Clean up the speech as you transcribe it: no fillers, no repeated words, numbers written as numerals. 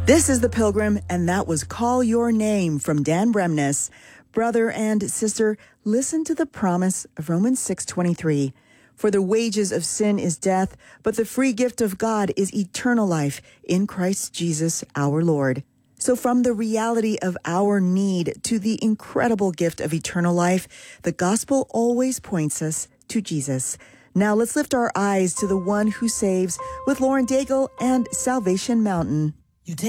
This is The Pilgrim, and that was Call Your Name from Dan Bremnes. Brother and sister, listen to the promise of Romans 6:23. For the wages of sin is death, but the free gift of God is eternal life in Christ Jesus our Lord. So from the reality of our need to the incredible gift of eternal life, the gospel always points us to Jesus. Now let's lift our eyes to the one who saves with Lauren Daigle and Salvation Mountain.